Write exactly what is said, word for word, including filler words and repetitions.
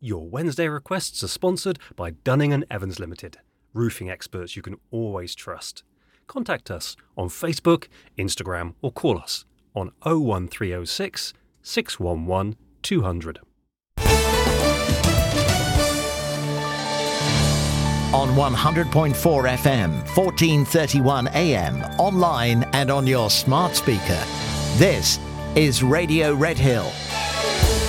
Your Wednesday requests are sponsored by Dunning and Evans Limited, roofing experts you can always trust. Contact us on Facebook, Instagram, or call us on oh one three oh six, six one one, two hundred. On one hundred point four F M, fourteen thirty-one A M, online and on your smart speaker. This is Radio Red Hill.